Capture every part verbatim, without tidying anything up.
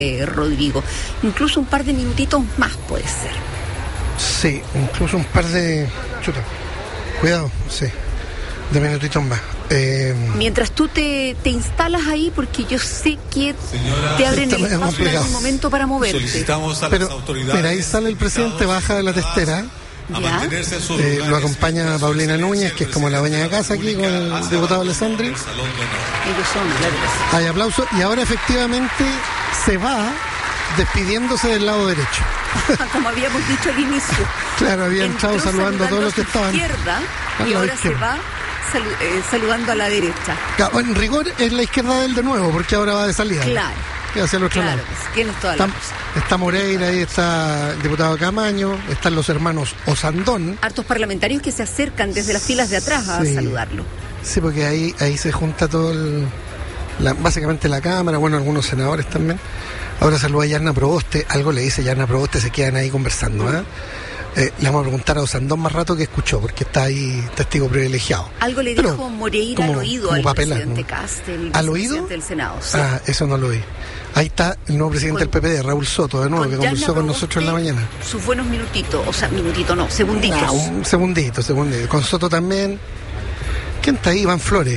eh, Rodrigo. Incluso un par de minutitos más puede ser. Sí, incluso un par de... Chuta, cuidado, sí, de minutitos más. Eh, Mientras tú te, te instalas ahí, porque yo sé que Señora, te abren el espacio en algún momento para moverte. Solicitamos a Pero, las autoridades. Mira, ahí sale el presidente, baja de la testera. Eh, lo acompaña Paulina Núñez, que es como la dueña de casa aquí, con el diputado Alessandri. Ellos son, claro que sí. Hay aplausos y ahora efectivamente se va despidiéndose del lado derecho. Como habíamos dicho al inicio. Claro, había entrado saludando a todos los que estaban. Izquierda, y ahora se va salu eh, saludando a la derecha. Claro, en rigor es la izquierda de él de nuevo, porque ahora va de salida. Claro. Hacia el otro claro, lado. Pues, tienes toda la está, está Moreira, ahí está el diputado Camaño, están los hermanos Osandón. Hartos parlamentarios que se acercan desde las filas de atrás a sí. saludarlo. Sí, porque ahí ahí se junta todo el, la, básicamente la Cámara, bueno, algunos senadores también. Ahora saluda a Yarna Proboste, algo le dice Yarna Proboste, se quedan ahí conversando, ¿eh? Eh, le vamos a preguntar a Osandón más rato que escuchó, porque está ahí testigo privilegiado. Algo le Pero, dijo Moreira como, al oído como al papela, presidente ¿no? Kast, el ¿Al presidente oído? del Senado. Sí. Ah, eso no lo vi. Ahí está el nuevo presidente con, del P P D, Raúl Soto, de nuevo, que conversó con nosotros en la mañana. Sus buenos minutitos, o sea, minutito no, segunditos. No, un segundito, segundito. Con Soto también. ¿Quién está ahí? Iván Flores.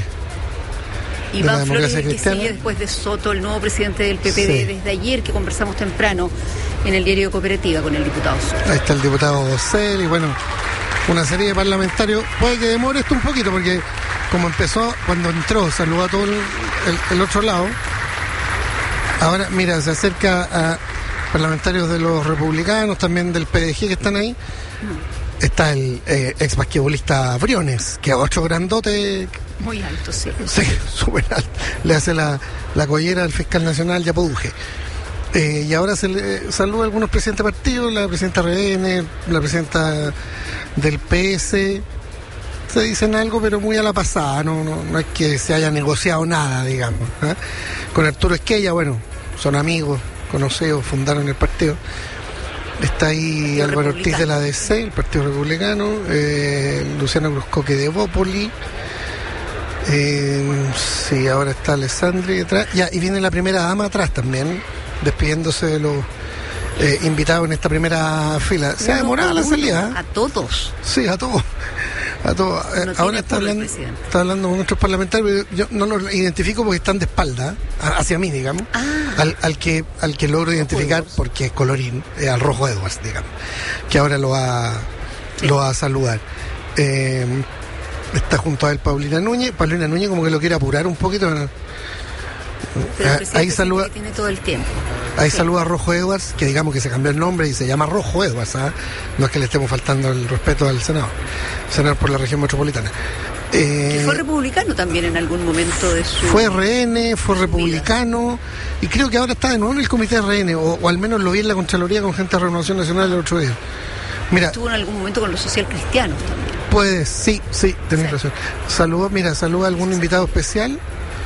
Iván Flores, el que sigue después de Soto, el nuevo presidente del P P D, sí. Desde ayer, que conversamos temprano en el diario Cooperativa con el diputado Soto. Ahí está el diputado Cel y bueno, una serie de parlamentarios. Puede que demore esto un poquito porque como empezó, cuando entró, saludó a todo el, el, el otro lado. Ahora, mira, se acerca a parlamentarios de los republicanos, también del P D G que están ahí. Mm. Está el eh, ex basquetbolista Briones, que es otro grandote. Muy alto, sí. Sí, súper alto. Le hace la, la collera al fiscal nacional Yapoduje. Eh, y ahora se le saluda a algunos presidentes de partidos, la presidenta R N, la presidenta del P S. Se dicen algo, pero muy a la pasada, no, no, no es que se haya negociado nada, digamos. ¿eh? Con Arturo Esquella, bueno, son amigos, conocidos, fundaron el partido. Está ahí Álvaro Ortiz de la D C, el Partido Republicano, eh, Luciano Cruzcoque de Bópoli. Eh, sí, ahora está Alessandri detrás. Ya, y viene la primera dama atrás también, despidiéndose de los eh, invitados en esta primera fila. Se ha demorado la salida. A todos. Sí, a todos. A todos. No ahora está hablando, está hablando con nuestros parlamentarios. Yo no los identifico porque están de espalda hacia mí, digamos. Ah. Al, al que al que logro identificar porque es colorín, eh, al Rojo Edwards, digamos, que ahora lo va, sí. lo va a saludar. Eh, está junto a él Paulina Núñez. Paulina Núñez como que lo quiere apurar un poquito. Pero el ahí saluda, tiene todo el tiempo. Ahí sí. saluda a Rojo Edwards, que digamos que se cambió el nombre y se llama Rojo Edwards, ¿eh? No es que le estemos faltando el respeto al Senado, senador por la región metropolitana. Eh, que fue republicano también en algún momento de su... Fue R N, fue republicano, y creo que ahora está de nuevo en el comité R N, o, o al menos lo vi en la Contraloría con gente de Renovación Nacional el otro día. Mira, estuvo en algún momento con los socialcristianos también. Pues sí, sí, tenés sí. razón. Saluda, mira, saluda a algún invitado especial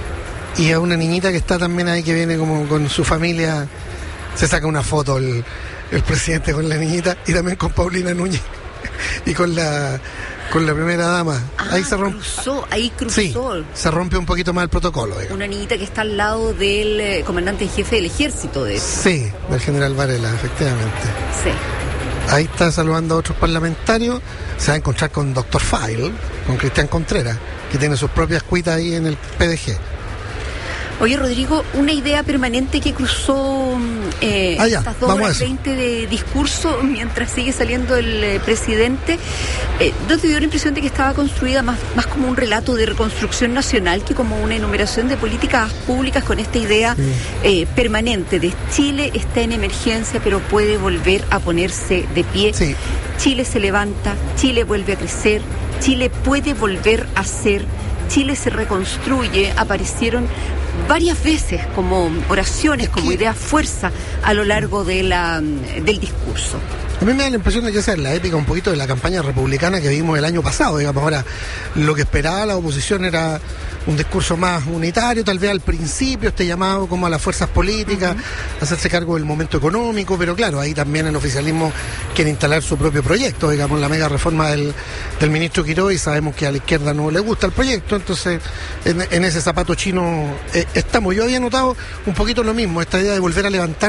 y a una niñita que está también ahí, que viene como con su familia. Se saca una foto el, el presidente con la niñita y también con Paulina Núñez y con la con la primera dama. Ah, ahí se rompe. Cruzó, ahí cruzó. Sí, se rompe un poquito más el protocolo. Digamos. Una niñita que está al lado del eh, comandante en jefe del ejército, de hecho. Sí, del general Varela, efectivamente. Sí. Ahí está saludando a otros parlamentarios. Se va a encontrar con doctor File, con Cristian Contreras, que tiene sus propias cuitas ahí en el P D G. Oye, Rodrigo, una idea permanente que cruzó eh, ah, ya, estas dos horas veinte de discurso mientras sigue saliendo el eh, presidente, eh, ¿no te dio la impresión de que estaba construida más, más como un relato de reconstrucción nacional que como una enumeración de políticas públicas con esta idea sí. eh, permanente de Chile está en emergencia pero puede volver a ponerse de pie? Sí. Chile se levanta, Chile vuelve a crecer, Chile puede volver a ser, Chile se reconstruye, aparecieron varias veces como oraciones, es como ideas fuerza a lo largo de la, del discurso. A mí me da la impresión de que esa es la épica un poquito de la campaña republicana que vimos el año pasado, digamos. Ahora, lo que esperaba la oposición era un discurso más unitario, tal vez al principio, este llamado como a las fuerzas políticas, uh-huh. hacerse cargo del momento económico, pero claro, ahí también el oficialismo quiere instalar su propio proyecto, digamos, la mega reforma del, del ministro Quirós, y sabemos que a la izquierda no le gusta el proyecto, entonces en, en ese zapato chino eh, estamos. Yo había notado un poquito lo mismo, esta idea de volver a levantar